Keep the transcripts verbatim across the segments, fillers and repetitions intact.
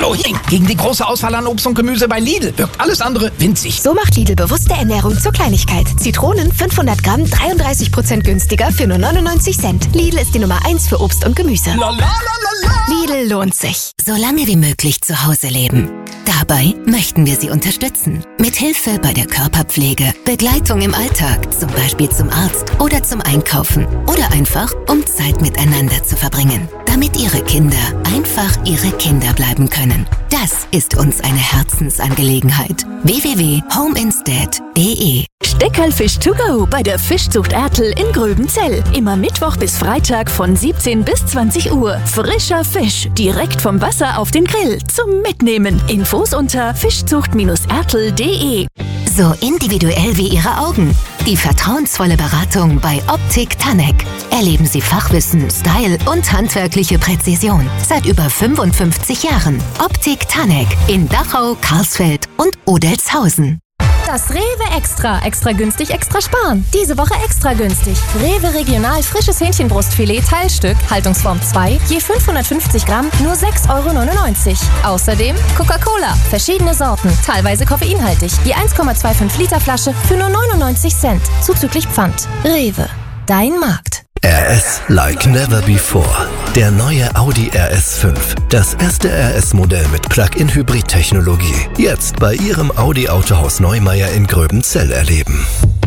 Hallo, gegen die große Auswahl an Obst und Gemüse bei Lidl wirkt alles andere winzig. So macht Lidl bewusste Ernährung zur Kleinigkeit. Zitronen fünfhundert Gramm, dreiunddreißig Prozent günstiger für nur neunundneunzig Cent. Lidl ist die Nummer eins für Obst und Gemüse. La, la, la, la, la. Lidl lohnt sich. So lange wie möglich zu Hause leben. Dabei möchten wir Sie unterstützen. Mit Hilfe bei der Körperpflege, Begleitung im Alltag, zum Beispiel zum Arzt oder zum Einkaufen. Oder einfach, um Zeit miteinander zu verbringen. Damit Ihre Kinder einfach Ihre Kinder bleiben können. Das ist uns eine Herzensangelegenheit. w w w punkt homeinstead punkt d e Steckerlfisch to go bei der Fischzucht Ertl in Gröbenzell. Immer Mittwoch bis Freitag von siebzehn bis zwanzig Uhr. Frischer Fisch, direkt vom Wasser auf den Grill zum Mitnehmen. Infos unter fischzucht ertl punkt d e. So individuell wie Ihre Augen. Die vertrauensvolle Beratung bei Optik Tanek. Erleben Sie Fachwissen, Style und handwerkliche Präzision. Seit über fünfundfünfzig Jahren. Optik Tanek in Dachau, Karlsfeld und Odelshausen. Das Rewe Extra. Extra günstig, extra sparen. Diese Woche extra günstig. Rewe Regional frisches Hähnchenbrustfilet Teilstück, Haltungsform zwei, je fünfhundertfünfzig Gramm, nur sechs Euro neunundneunzig. Außerdem Coca-Cola, verschiedene Sorten, teilweise koffeinhaltig. Je eins Komma fünfundzwanzig Liter Flasche für nur neunundneunzig Cent, zuzüglich Pfand. Rewe, dein Markt. R S like never before. Der neue Audi R S fünf. Das erste R S-Modell mit Plug-in-Hybrid-Technologie. Jetzt bei Ihrem Audi-Autohaus Neumeier in Gröbenzell erleben.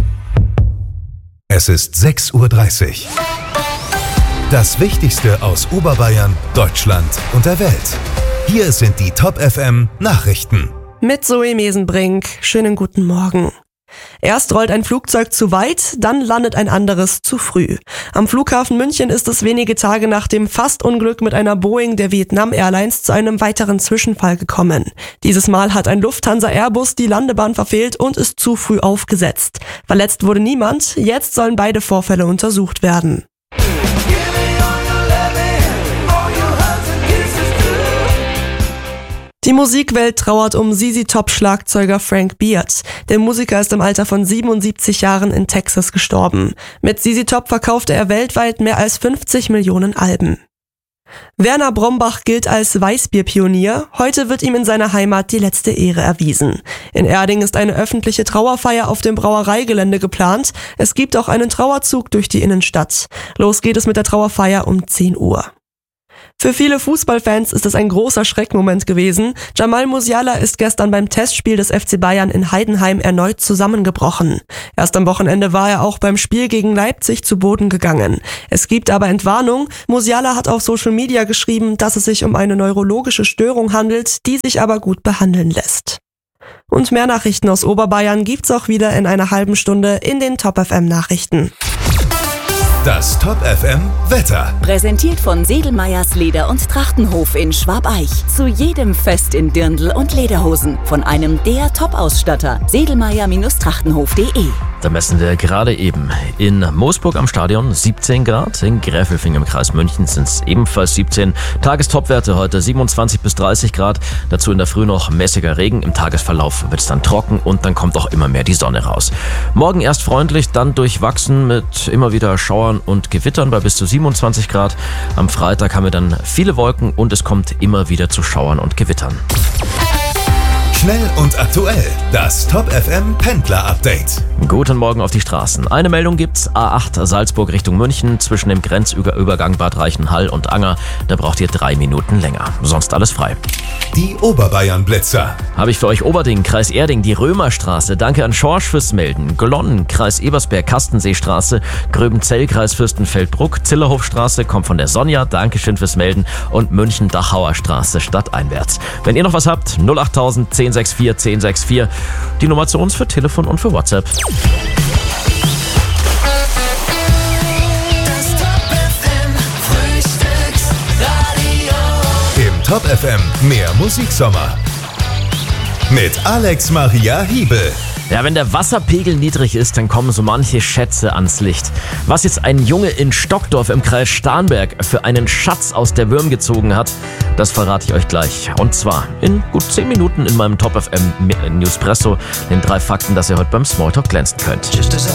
Es ist sechs Uhr dreißig. Das Wichtigste aus Oberbayern, Deutschland und der Welt. Hier sind die Top F M Nachrichten. Mit Zoe Mesenbrink. Schönen guten Morgen. Erst rollt ein Flugzeug zu weit, dann landet ein anderes zu früh. Am Flughafen München ist es wenige Tage nach dem Fastunglück mit einer Boeing der Vietnam Airlines zu einem weiteren Zwischenfall gekommen. Dieses Mal hat ein Lufthansa Airbus die Landebahn verfehlt und ist zu früh aufgesetzt. Verletzt wurde niemand, jetzt sollen beide Vorfälle untersucht werden. Die Musikwelt trauert um Z Z Top-Schlagzeuger Frank Beard. Der Musiker ist im Alter von siebenundsiebzig Jahren in Texas gestorben. Mit Z Z Top verkaufte er weltweit mehr als fünfzig Millionen Alben. Werner Brombach gilt als Weißbierpionier. Heute wird ihm in seiner Heimat die letzte Ehre erwiesen. In Erding ist eine öffentliche Trauerfeier auf dem Brauereigelände geplant. Es gibt auch einen Trauerzug durch die Innenstadt. Los geht es mit der Trauerfeier um zehn Uhr. Für viele Fußballfans ist es ein großer Schreckmoment gewesen. Jamal Musiala ist gestern beim Testspiel des F C Bayern in Heidenheim erneut zusammengebrochen. Erst am Wochenende war er auch beim Spiel gegen Leipzig zu Boden gegangen. Es gibt aber Entwarnung. Musiala hat auf Social Media geschrieben, dass es sich um eine neurologische Störung handelt, die sich aber gut behandeln lässt. Und mehr Nachrichten aus Oberbayern gibt's auch wieder in einer halben Stunde in den Top F M Nachrichten. Das Top F M Wetter. Präsentiert von Sedelmeyers Leder- und Trachtenhof in Schwabeich. Zu jedem Fest in Dirndl und Lederhosen. Von einem der Top-Ausstatter. Sedelmeyer Trachtenhof punkt de. Da messen wir gerade eben in Moosburg am Stadion siebzehn Grad. In Gräfelfing im Kreis München sind es ebenfalls siebzehn. Tagestopwerte heute siebenundzwanzig bis dreißig Grad. Dazu in der Früh noch mäßiger Regen. Im Tagesverlauf wird es dann trocken und dann kommt auch immer mehr die Sonne raus. Morgen erst freundlich, dann durchwachsen mit immer wieder Schauern und Gewittern bei bis zu siebenundzwanzig Grad. Am Freitag haben wir dann viele Wolken und es kommt immer wieder zu Schauern und Gewittern. Schnell und aktuell. Das Top F M Pendler Update. Guten Morgen auf die Straßen. Eine Meldung gibt's. A acht Salzburg Richtung München zwischen dem Grenzübergang Bad Reichenhall und Anger. Da braucht ihr drei Minuten länger. Sonst alles frei. Die Oberbayern Blitzer. Habe ich für euch Oberding, Kreis Erding, die Römerstraße. Danke an Schorsch fürs Melden. Glonnen, Kreis Ebersberg, Kastenseestraße. Gröbenzell, Kreis Fürstenfeldbruck. Zillerhofstraße kommt von der Sonja. Dankeschön fürs Melden. Und München, Dachauer Straße, stadteinwärts. Wenn ihr noch was habt, null achttausend zehn sechs vier zehn sechs vier. Die Nummer zu uns für Telefon und für WhatsApp. Im Top F M mehr Musiksommer. Mit Alex Maria Hiebel. Ja, wenn der Wasserpegel niedrig ist, dann kommen so manche Schätze ans Licht. Was jetzt ein Junge in Stockdorf im Kreis Starnberg für einen Schatz aus der Würm gezogen hat, das verrate ich euch gleich. Und zwar in gut zehn Minuten in meinem Top F M Newspresso, den drei Fakten, dass ihr heute beim Smalltalk glänzen könnt.